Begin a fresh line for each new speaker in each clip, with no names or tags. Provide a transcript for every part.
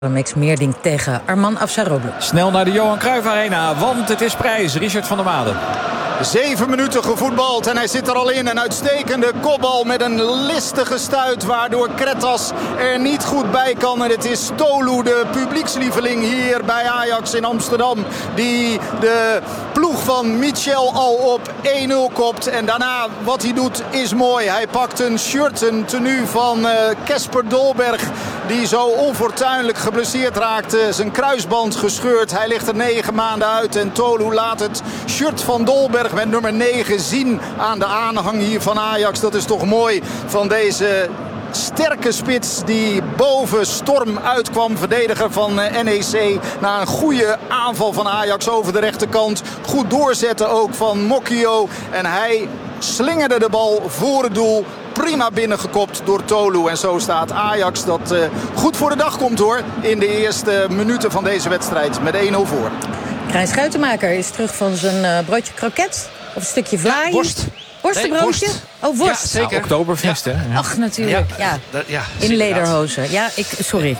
Max Meerdink tegen Arman Afsaroglu.
Snel naar de Johan Cruijff Arena, want het is prijs. Richard van der Made.
7 minuten gevoetbald en hij zit er al in. Een uitstekende kopbal met een listige stuit, waardoor Kretas er niet goed bij kan. En het is Tolu, de publiekslieveling hier bij Ajax in Amsterdam, die de ploeg van Michel al op 1-0 kopt. En daarna wat hij doet is mooi. Hij pakt een shirt, een tenue van Casper Dolberg, die zo onfortuinlijk geblesseerd raakte. Zijn kruisband gescheurd. Hij ligt er 9 maanden uit. En Tolu laat het shirt van Dolberg met nummer 9 zien aan de aanhang hier van Ajax. Dat is toch mooi van deze sterke spits die boven Storm uitkwam. Verdediger van NEC. Na een goede aanval van Ajax over de rechterkant. Goed doorzetten ook van Mokio. En hij slingerde de bal voor het doel. Prima binnengekopt door Tolu. En zo staat Ajax dat goed voor de dag komt hoor. In de eerste minuten van deze wedstrijd met 1-0 voor.
Krijn Schuitenmaker is terug van zijn broodje kroket. Of een stukje vlaai.
Ja, worst.
Worstenbroodje?
Nee, worst.
Oh, worst.
Ja, zeker.
Ja, Oktoberfest, hè? Ja.
Ach, natuurlijk. Ja. In lederhozen. Ja, sorry.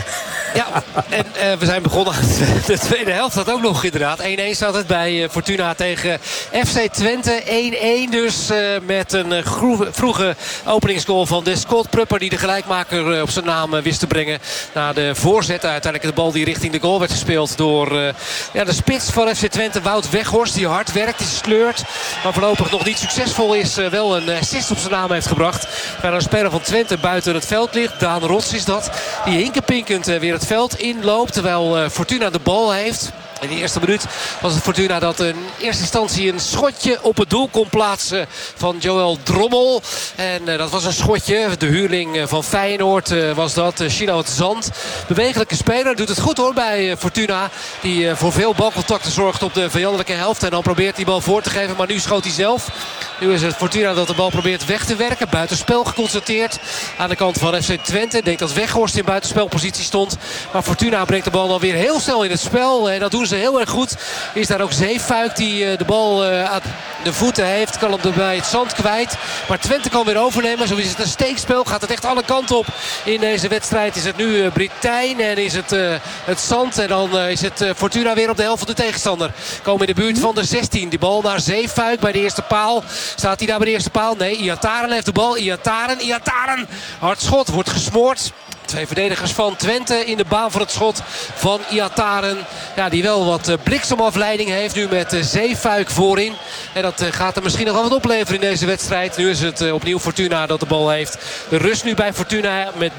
Ja, en we zijn begonnen aan de tweede helft. Dat ook nog inderdaad. 1-1 staat het bij Fortuna tegen FC Twente. 1-1 dus met een vroege openingsgoal van Descott Prupper, die de gelijkmaker op zijn naam wist te brengen. Na de voorzet, uiteindelijk de bal die richting de goal werd gespeeld door de spits van FC Twente, Wout Weghorst. Die hard werkt, die sleurt. Maar voorlopig nog niet succesvol is. Wel een assist op zijn naam heeft gebracht. Waar een speler van Twente buiten het veld ligt. Daan Rots is dat. Die hinkenpinkend weer het veld inloopt, terwijl Fortuna de bal heeft. In de eerste minuut was het Fortuna dat in eerste instantie een schotje op het doel kon plaatsen van Joël Drommel. En dat was een schotje. De huurling van Feyenoord was dat. Chino Zand. Bewegelijke speler. Doet het goed hoor bij Fortuna. Die voor veel balcontacten zorgt op de vijandelijke helft. En dan probeert die bal voor te geven. Maar nu schoot hij zelf. Nu is het Fortuna dat de bal probeert weg te werken. Buitenspel geconstateerd aan de kant van FC Twente. Ik denk dat Weghorst in buitenspelpositie stond. Maar Fortuna brengt de bal dan weer heel snel in het spel. En dat doen ze heel erg goed. Is daar ook Zeefuik die de bal aan de voeten heeft. Kan hem bij het zand kwijt. Maar Twente kan weer overnemen. Zo is het een steekspel. Gaat het echt alle kanten op in deze wedstrijd. Is het nu Britijn en is het het zand. En dan is het Fortuna weer op de helft van de tegenstander. Komen in de buurt van de 16. Die bal naar Zeefuik bij de eerste paal. Staat hij daar bij de eerste paal? Nee, Iataren heeft de bal. Iataren. Hard schot. Wordt gesmoord. 2 verdedigers van Twente in de baan van het schot van Iataren. Ja, die wel wat bliksemafleiding heeft nu met Zeefuik voorin. En dat gaat er misschien nog wel wat opleveren in deze wedstrijd. Nu is het opnieuw Fortuna dat de bal heeft. De rust nu bij Fortuna met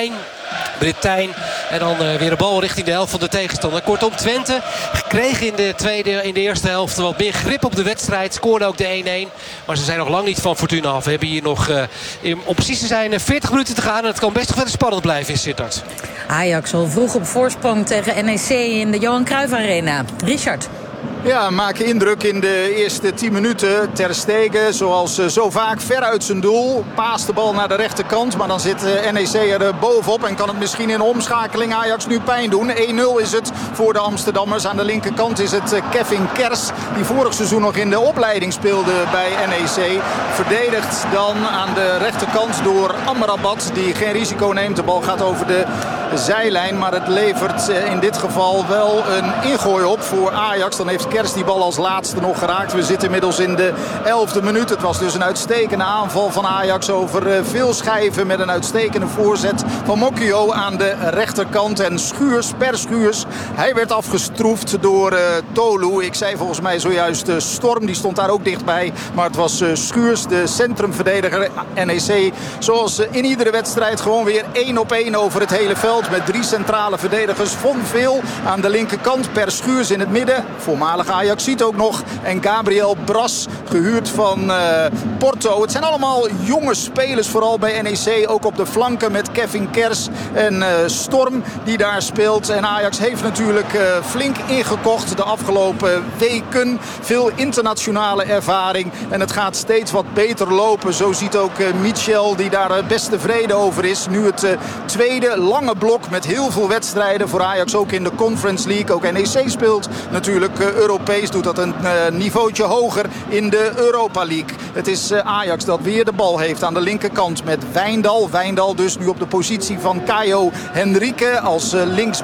Britijn. En dan weer de bal richting de helft van de tegenstander. Kortom, Twente kreeg in de eerste helft wat meer grip op de wedstrijd. Scoorde ook de 1-1. Maar ze zijn nog lang niet van Fortuna af. We hebben hier nog, om precies te zijn, 40 minuten te gaan. En het kan best nog verder spannend blijven in Sittard.
Ajax al vroeg op voorsprong tegen NEC in de Johan Cruijff Arena. Richard.
Ja, maken indruk in de eerste 10 minuten. Ter Stegen, zoals zo vaak, ver uit zijn doel. Paast de bal naar de rechterkant. Maar dan zit NEC er bovenop. En kan het misschien in de omschakeling Ajax nu pijn doen. 1-0 is het voor de Amsterdammers. Aan de linkerkant is het Kevin Kers. Die vorig seizoen nog in de opleiding speelde bij NEC. Verdedigd dan aan de rechterkant door Amrabat. Die geen risico neemt. De bal gaat over de zijlijn. Maar het levert in dit geval wel een ingooi op voor Ajax. Dan heeft Kers die bal als laatste nog geraakt. We zitten inmiddels in de 11e minuut. Het was dus een uitstekende aanval van Ajax over veel schijven met een uitstekende voorzet van Mokio aan de rechterkant. En Per Schuurs, hij werd afgestroefd door Tolu. Ik zei volgens mij zojuist Storm, die stond daar ook dichtbij. Maar het was Schuurs, de centrumverdediger NEC. Zoals in iedere wedstrijd gewoon weer 1-op-1 over het hele veld. Met 3 centrale verdedigers. Von Veel aan de linkerkant. Per Schuurs in het midden. Voormalig Ajax ziet ook nog. En Gabriel Bras, gehuurd van Porto. Het zijn allemaal jonge spelers, vooral bij NEC. Ook op de flanken met Kevin Kers en Storm die daar speelt. En Ajax heeft natuurlijk flink ingekocht de afgelopen weken. Veel internationale ervaring. En het gaat steeds wat beter lopen. Zo ziet ook Michel, die daar best tevreden over is. Nu het tweede lange blok blok met heel veel wedstrijden voor Ajax. Ook in de Conference League. Ook NEC speelt natuurlijk Europees. Doet dat een niveautje hoger in de Europa League. Het is Ajax dat weer de bal heeft aan de linkerkant met Wijndal. Wijndal dus nu op de positie van Caio Henrique als links